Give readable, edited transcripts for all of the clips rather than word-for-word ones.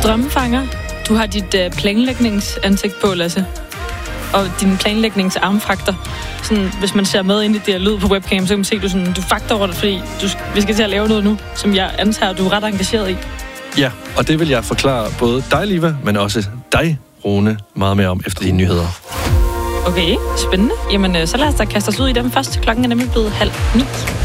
Drømmefanger. Du har dit planlægningsansigt på, Lasse. Og din planlægningsarmfakter. Sådan, hvis man ser med ind i det her lyd på webcam, så kan man se, du fakter over det, fordi vi skal til at lave noget nu, som jeg antager, du er ret engageret i. Ja, og det vil jeg forklare både dig, Liva, men også dig, Rune, meget mere om efter dine nyheder. Okay, spændende. Jamen, så lad os da kaste os ud i dem først. Klokken er nemlig blevet 8:30.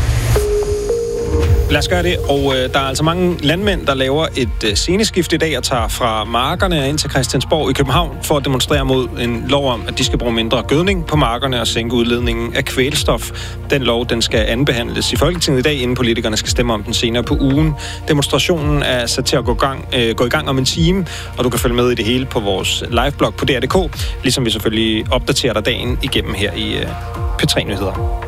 Lad os gøre det, og der er altså mange landmænd, der laver et sceneskift i dag og tager fra markerne ind til Christiansborg i København for at demonstrere mod en lov om, at de skal bruge mindre gødning på markerne og sænke udledningen af kvælstof. Den lov, den skal anbehandles i Folketinget i dag, inden politikerne skal stemme om den senere på ugen. Demonstrationen er sat til at gå i gang om en time, og du kan følge med i det hele på vores liveblog på DR.dk, ligesom vi selvfølgelig opdaterer dig dagen igennem her i P3 Nyheder.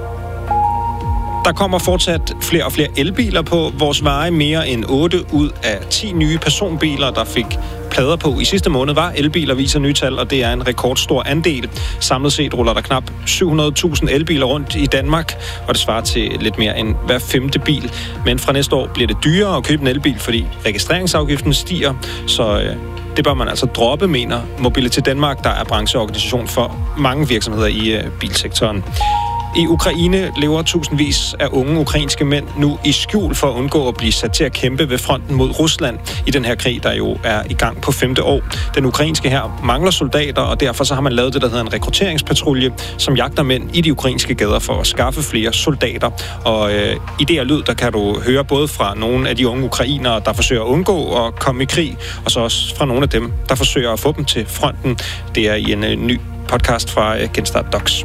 Der kommer fortsat flere og flere elbiler på vores veje. Mere end 8 ud af 10 nye personbiler, der fik plader på i sidste måned, var elbiler, viser nye tal, og det er en rekordstor andel. Samlet set ruller der knap 700.000 elbiler rundt i Danmark, og det svarer til lidt mere end hver 5. bil. Men fra næste år bliver det dyrere at købe en elbil, fordi registreringsafgiften stiger, så det bør man altså droppe, mener Mobility Danmark, der er brancheorganisation for mange virksomheder i bilsektoren. I Ukraine lever tusindvis af unge ukrainske mænd nu i skjul for at undgå at blive sat til at kæmpe ved fronten mod Rusland i den her krig, der jo er i gang på 5. år. Den ukrainske hær mangler soldater, og derfor så har man lavet det, der hedder en rekrutteringspatrulje, som jagter mænd i de ukrainske gader for at skaffe flere soldater. Og i det her lyd, der kan du høre både fra nogle af de unge ukrainere, der forsøger at undgå at komme i krig, og så også fra nogle af dem, der forsøger at få dem til fronten. Det er i en ny podcast fra Genstart Docs.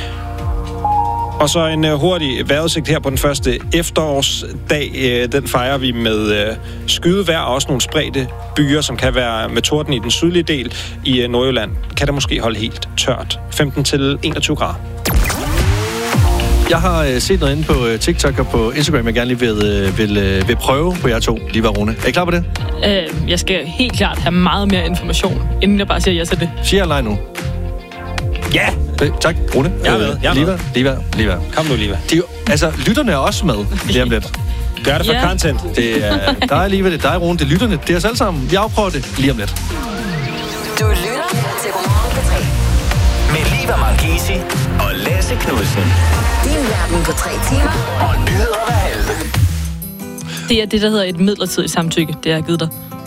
Og så en hurtig vejrudsigt her på den første efterårsdag. Den fejrer vi med skydevejr og også nogle spredte byer, som kan være med torden i den sydlige del. I Nordjylland kan det måske holde helt tørt. 15 til 21 grader. Jeg har set noget inde på TikTok og på Instagram, jeg gerne lige vil prøve på jer to, Liva og Rune. Er I klar på det? Jeg skal helt klart have meget mere information, inden jeg bare siger ja til det. Siger jeg nej nu? Ja! Tak, Rune. Jeg er med. Liva. Kom nu, Liva. Lytterne er også med lige om lidt. Gør det for content. Det er dig, Liva, det er dig, Rune, det er lytterne. Det er os alle sammen. Vi afprøver det lige om lidt. Du lytter til Godmorgen P3 med Liva Marchesi og Lasse Knudsen. Din verden på 3 timer og nyheder hver halve. Det er det, der hedder et midlertidigt samtykke, det har jeg givet dig.